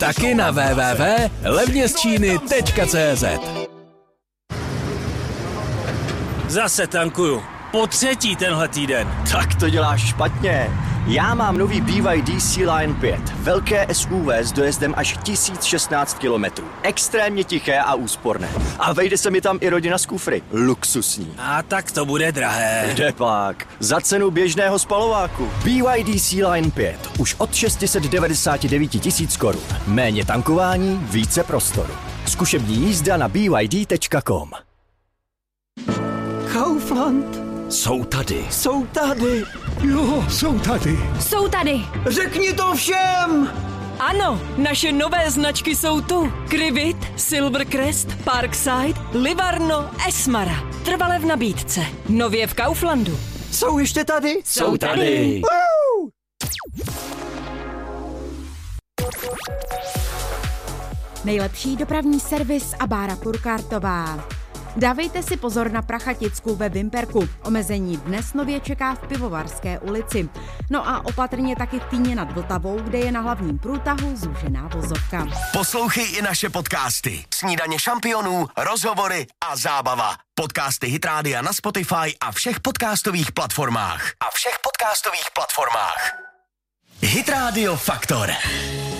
Taky na www.levnězčíny.cz. Zase tankuju. Po třetí tenhle týden. Tak to děláš špatně. Já mám nový BYD Sea-Line 5. Velké SUV s dojezdem až 1016 km. Extrémně tiché a úsporné. A vejde se mi tam i rodina z kufry. Luxusní. A tak to bude drahé. Kdepak. Za cenu běžného spalováku. BYD Sea-Line 5. Už od 699 000 korun. Méně tankování, více prostoru. Zkušební jízda na byd.com. Kaufland. Jsou tady. Jsou tady. Jo, jsou tady. Jsou tady. Řekni to všem. Ano, naše nové značky jsou tu. Krivit, Silvercrest, Parkside, Livarno, Esmara. Trvale v nabídce. Nově v Kauflandu. Jsou ještě tady? Jsou tady. Nejlepší dopravní servis a Bára Purkartová. Dávejte si pozor na prachaticku ve Vimperku. Omezení dnes nově čeká v Pivovarské ulici. No a opatrně taky v Týně nad Vltavou, kde je na hlavním průtahu zúžená vozovka. Poslouchej i naše podcasty. Snídaně šampionů, rozhovory a zábava. Podcasty Hit Rádia na Spotify a všech podcastových platformách. Hit Radio Faktor.